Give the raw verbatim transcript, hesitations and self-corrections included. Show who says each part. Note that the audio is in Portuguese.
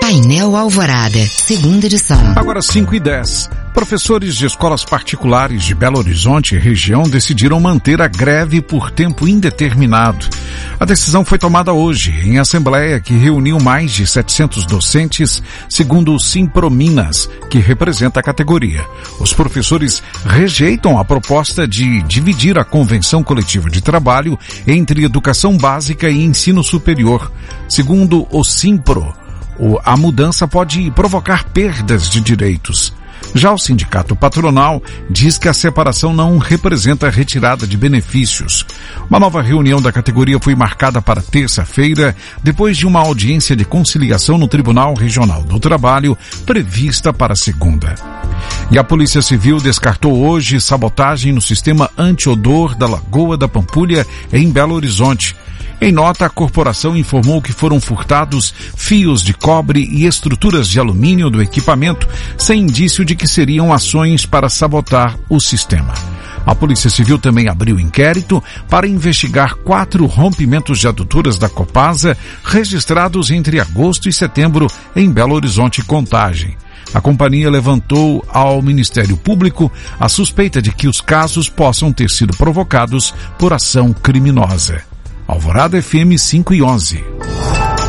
Speaker 1: Painel Alvorada, segunda edição.
Speaker 2: Agora cinco e dez. Professores de escolas particulares de Belo Horizonte e região decidiram manter a greve por tempo indeterminado. A decisão foi tomada hoje em assembleia que reuniu mais de setecentos docentes, segundo o Simprominas, que representa a categoria. Os professores rejeitam a proposta de dividir a convenção coletiva de trabalho entre educação básica e ensino superior. Segundo o Simpro, a mudança pode provocar perdas de direitos. Já o sindicato patronal diz que a separação não representa a retirada de benefícios. Uma nova reunião da categoria foi marcada para terça-feira, depois de uma audiência de conciliação no Tribunal Regional do Trabalho, prevista para segunda. E a Polícia Civil descartou hoje sabotagem no sistema anti-odor da Lagoa da Pampulha, em Belo Horizonte. Em nota, a corporação informou que foram furtados fios de cobre e estruturas de alumínio do equipamento, sem indício de que seriam ações para sabotar o sistema. A Polícia Civil também abriu inquérito para investigar quatro rompimentos de adutoras da Copasa registrados entre agosto e setembro em Belo Horizonte e Contagem. A companhia levantou ao Ministério Público a suspeita de que os casos possam ter sido provocados por ação criminosa. Alvorada F M cinco e onze.